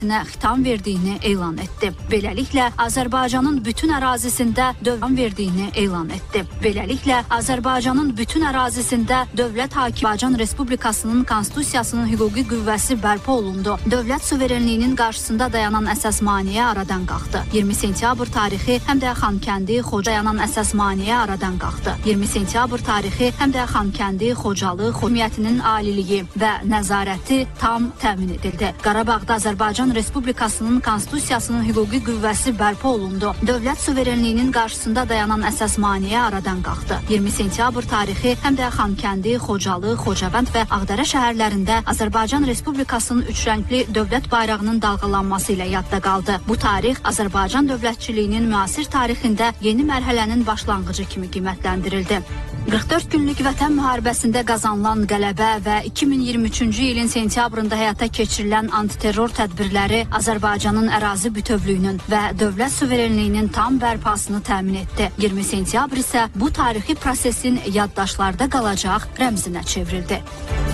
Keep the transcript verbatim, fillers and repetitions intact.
xitam verdiyini elan etdi. Beləliklə, Azərbaycanın bütün ərazisində dövlət verdiyini elan etdi. Beləliklə, Azərbaycanın bütün ərazisində dövlət hakim Azərbaycan Respublikasının Konstitusiyasının hüquqi qüvvəsi bərpa olundu. Dövlət suverenliyinin qarşısında dayanan əsas maneə aradan qalxdı. iyirmi sentyabr tarixi həm də Xankəndi, Xoca dayanan əsas maneə aradan qalxdı. iyirmi sentyabr tarixi həm də Xankəndi, Xocalı, hökumətiinin aliliyi və nəzarəti tam təmin edildi. Qarabağda Azərbaycan Respublikasının Konstitusiyasının hüquqi qüvvəsi bərpa olundu. Dövlət suverenliyinin qarşısında dayanan əsas maneə aradan qalxdı. iyirmi sentyabr tarixi həm də Xankəndi, Xocalı, Xocavənd və Ağdərə şəhərlərində Azərbaycan Respublikasının üçrəngli dövlət bayrağının dalğalanması ilə yadda qaldı. Bu tarix Azərbaycan dövlətçiliyinin müasir tarixində yeni mərhələnin başlanğıcı kimi qiymətləndirildi. qırx dörd günlük Vətən müharibəsində qazanılan qələbə və iki min iyirmi üçüncü ilin sentyabrında həyata keçirilən antiterror tədbirləri Azərbaycanın ərazi bütövlüyünün və dövlət suverenliyinin tam bərpasını təmin etdi. iyirmi sentyabr isə bu tarixi prosesin yaddaşlarda qalacaq rəmzinə çevrildi.